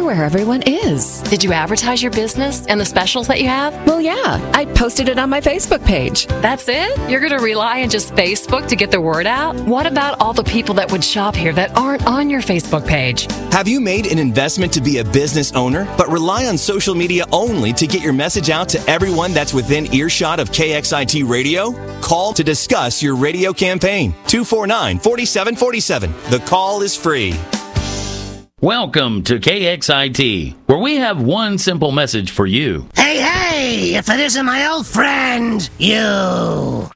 where everyone is. Did you advertise your business and the specials that you have? Well, yeah, I posted it on my Facebook page. That's it? You're going to rely on just Facebook to get the word out? What about all the people that would shop here that aren't on your Facebook page? Have you made an investment to be a business owner, but rely on social media only to get your message out to everyone that's within earshot of KXIT Radio? Call to discuss your radio campaign. 249-4747. The call is free. Welcome to KXIT, where we have one simple message for you. Hey, if it isn't my old friend, you.